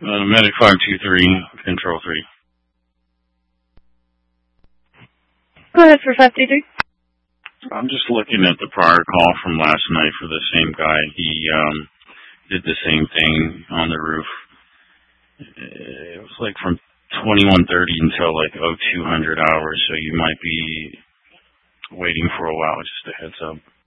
Medic 523, Control 3. Go ahead for 523. I'm just looking at the prior call from last night for the same guy. He did the same thing on the roof. It was like from 21:30 until like 0200 hours, so you might be waiting for a while. Just a heads up.